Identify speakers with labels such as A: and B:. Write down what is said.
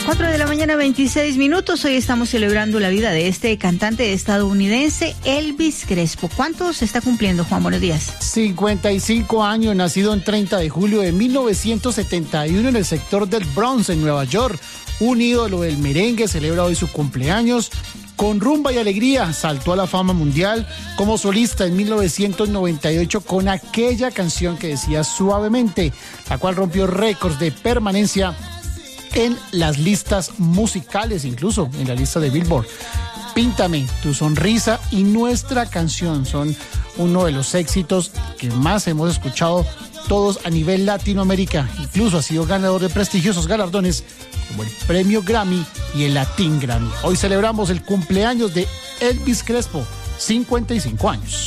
A: 4:26 a.m. Hoy estamos celebrando la vida de este cantante estadounidense, Elvis Crespo. ¿Cuántos está cumpliendo, Juan? Buenos días.
B: 55 años, nacido en 30 de julio de 1971 en el sector del Bronx, en Nueva York. Un ídolo del merengue, celebra hoy su cumpleaños. Con rumba y alegría saltó a la fama mundial como solista en 1998 con aquella canción que decía Suavemente, la cual rompió récords de permanencia en las listas musicales, incluso en la lista de Billboard. Píntame, Tu Sonrisa y Nuestra Canción son uno de los éxitos que más hemos escuchado todos a nivel Latinoamérica. Incluso ha sido ganador de prestigiosos galardones como el Premio Grammy y el Latin Grammy. Hoy celebramos el cumpleaños de Elvis Crespo, 55 años.